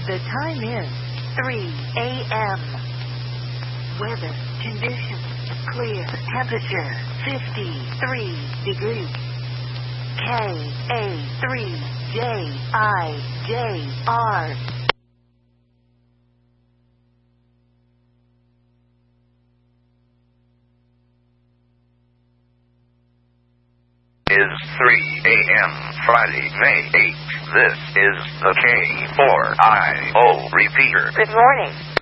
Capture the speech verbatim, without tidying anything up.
The time is three a.m. Weather conditions clear. Temperature fifty-three degrees. K A three J I J R. Is three a.m. Friday, May eighth. This is the K four I O repeater. Good morning.